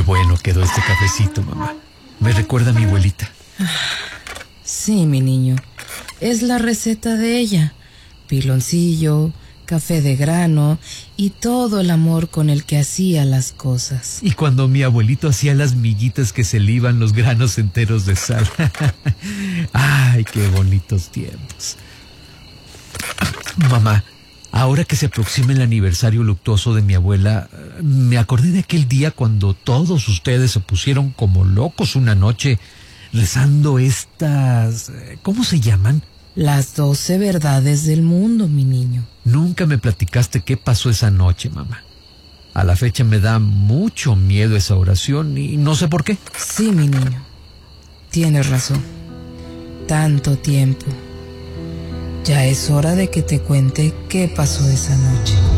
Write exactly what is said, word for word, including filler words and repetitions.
bueno quedó este cafecito, mamá. Me recuerda a mi abuelita. Sí, mi niño. Es la receta de ella. Piloncillo, café de grano y todo el amor con el que hacía las cosas. Y cuando mi abuelito hacía las miguitas que se le iban los granos enteros de sal. Ay, qué bonitos tiempos. Mamá, ahora que se aproxima el aniversario luctuoso de mi abuela, me acordé de aquel día cuando todos ustedes se pusieron como locos una noche rezando estas... ¿cómo se llaman? Las doce verdades del mundo, mi niño. Nunca me platicaste qué pasó esa noche, mamá. A la fecha me da mucho miedo esa oración y no sé por qué. Sí, mi niño. Tienes razón. Tanto tiempo. Ya es hora de que te cuente qué pasó esa noche.